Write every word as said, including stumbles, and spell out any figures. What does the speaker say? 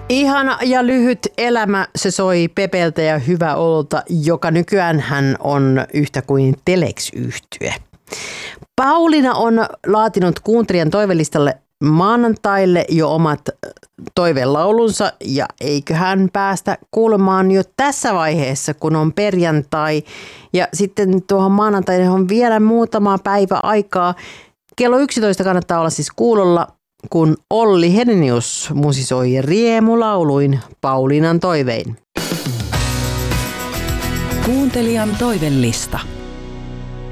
Ihana ja lyhyt elämä, se soi Pepeltä ja Hyvä olta, joka nykyään hän on yhtä kuin Telex-yhtye. Pauliina on laatinut Kuuntelijan toivelistalle maanantaille jo omat toivelaulunsa ja eiköhän päästä kuulemaan jo tässä vaiheessa, kun on perjantai ja sitten tuohon maanantaille on vielä muutama päivä aikaa. Kello yksitoista kannattaa olla siis kuulolla, kun Olli Helenius musisoi riemulauluin Pauliinan toivein. Kuuntelijan toivelista.